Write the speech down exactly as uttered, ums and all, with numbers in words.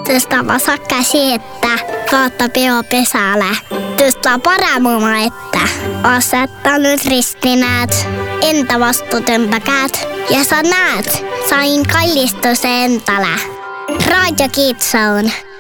Tõsta vasakka siettä, kautta peo pesälle. Tõsta paremuuma ette. Asettanut ristinäät, entä vastutempäkäät. Ja sä näet, sain kallistuse entale. Radio Kids Zone.